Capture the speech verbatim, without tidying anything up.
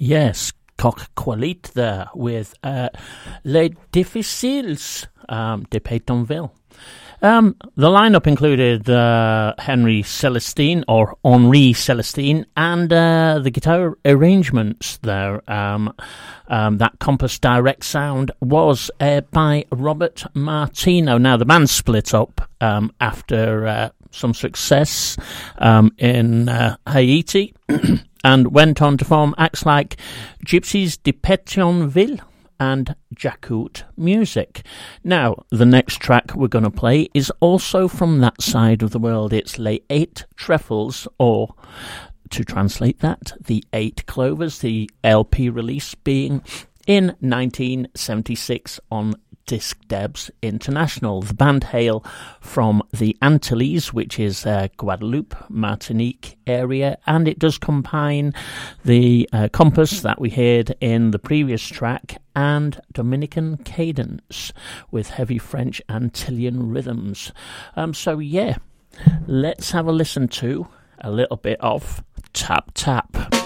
Yes, Coq Qualit there with uh, Les Difficiles um, de Pétionville. Um, the lineup included uh, Henry Celestine, or Henri Celestine, and uh, the guitar arrangements there. Um, um, that Compass Direct sound was uh, by Robert Martino. Now, the band split up um, after uh, some success um, in uh, Haiti and went on to form acts like Gypsies de Pétionville and Jacout Music. Now, the next track we're going to play is also from that side of the world. It's Les Eight Trèfles, or, to translate that, The Eight Clovers, the L P release being in nineteen seventy-six on Disc Debs International. The band hail from the Antilles, which is uh, Guadeloupe, Martinique area, and it does combine the uh, compass that we heard in the previous track and Dominican cadence with heavy French Antillean rhythms. Um, so yeah, let's have a listen to a little bit of Tap Tap.